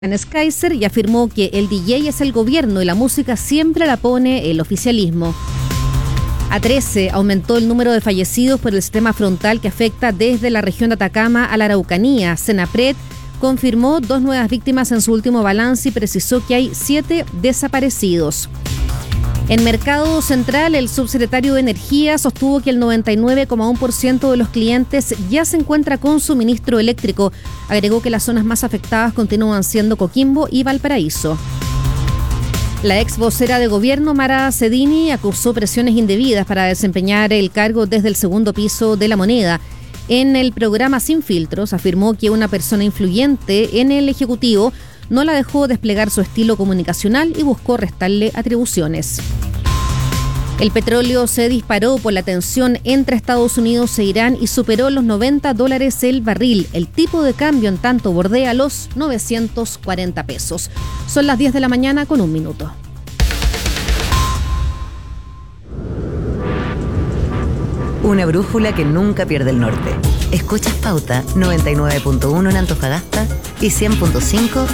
Kaiser y afirmó que el DJ es el gobierno y la música siempre la pone el oficialismo. A 13 aumentó el número de fallecidos por el sistema frontal que afecta desde la región de Atacama a la Araucanía. Senapred confirmó 2 nuevas víctimas en su último balance y precisó que hay 7 desaparecidos. En Mercado Central, el subsecretario de Energía sostuvo que el 99,1% de los clientes ya se encuentra con suministro eléctrico. Agregó que las zonas más afectadas continúan siendo Coquimbo y Valparaíso. La ex vocera de gobierno, Mara Cedini, acusó presiones indebidas para desempeñar el cargo desde el segundo piso de La Moneda. En el programa Sin Filtros afirmó que una persona influyente en el Ejecutivo no la dejó desplegar su estilo comunicacional y buscó restarle atribuciones. El petróleo se disparó por la tensión entre Estados Unidos e Irán y superó los $90 el barril. El tipo de cambio, en tanto, bordea los 940 pesos. Son las 10 de la mañana con 1 minuto. Una brújula que nunca pierde el norte. Escuchas Pauta 99.1 en Antofagasta y 100.5